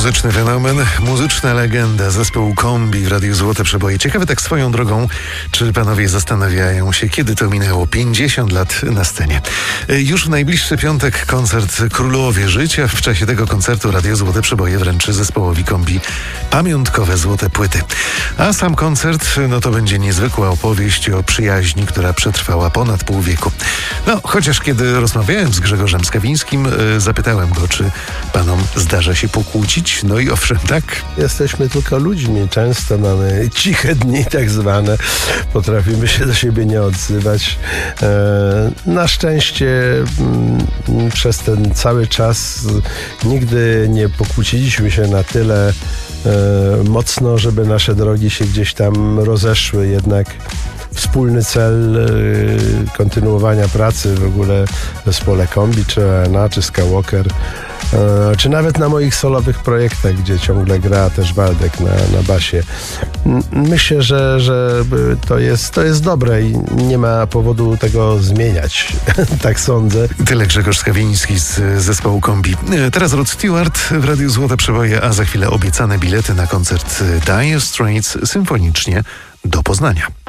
Muzyczny fenomen, muzyczna legenda, zespołu Kombi w Radiu Złote Przeboje. Ciekawe tak swoją drogą, czy panowie zastanawiają się, kiedy to minęło 50 lat na scenie. Już w najbliższy piątek koncert Królowie Życia. W czasie tego koncertu Radio Złote Przeboje wręczy zespołowi Kombi pamiątkowe złote płyty. A sam koncert, no to będzie niezwykła opowieść o przyjaźni, która przetrwała ponad pół wieku. No, chociaż kiedy rozmawiałem z Grzegorzem Skawińskim, zapytałem go, czy panom zdarza się pokłócić. No i owszem, tak. Jesteśmy tylko ludźmi. Często mamy ciche dni tak zwane. Potrafimy się do siebie nie odzywać. Na szczęście przez ten cały czas nigdy nie pokłóciliśmy się na tyle mocno, żeby nasze drogi się gdzieś tam rozeszły. Jednak wspólny cel kontynuowania pracy w ogóle w zespole Kombi, czy ONA, czy Skywalker, czy nawet na moich solowych projektach, gdzie ciągle gra też Waldek na basie. Myślę, że to jest dobre i nie ma powodu tego zmieniać. Tak sądzę. Tyle Grzegorz Skawiński z zespołu Kombi. Teraz Rod Stewart w Radiu Złote Przeboje, a za chwilę obiecane bilety na koncert Dire Straits symfonicznie do Poznania.